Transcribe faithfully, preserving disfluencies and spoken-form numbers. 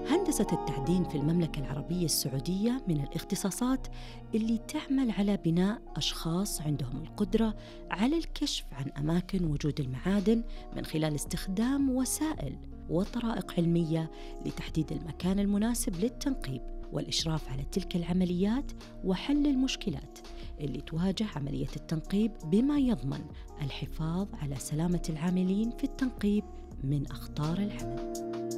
هندسة التعدين في المملكة العربية السعودية من الاختصاصات اللي تعمل على بناء أشخاص عندهم القدرة على الكشف عن أماكن وجود المعادن من خلال استخدام وسائل وطرائق علمية لتحديد المكان المناسب للتنقيب والإشراف على تلك العمليات وحل المشكلات اللي تواجه عملية التنقيب، بما يضمن الحفاظ على سلامة العاملين في التنقيب من أخطار العمل.